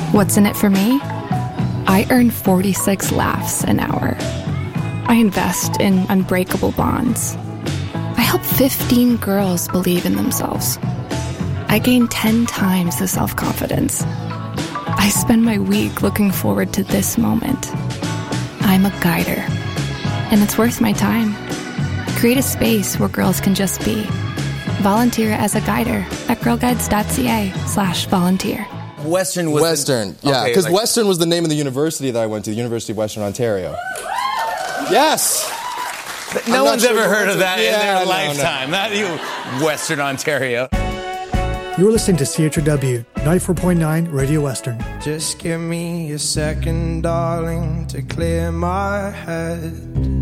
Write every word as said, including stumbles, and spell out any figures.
What's in it for me? I earn forty-six laughs an hour. I invest in unbreakable bonds. I help fifteen girls believe in themselves. I gain ten times the self-confidence. I spend my week looking forward to this moment. I'm a guider, and it's worth my time. Create a space where girls can just be. Volunteer as a guider at girlguides.ca slash volunteer. Western was Western, the, yeah, because okay, like, Western was the name of the university that I went to, the University of Western Ontario. Yes! No I'm one's not sure ever heard what of that yeah, in their no, lifetime. No. Not you, Western Ontario. You're listening to C H R W ninety-four point nine Radio Western. Just give me a second, darling, to clear my head.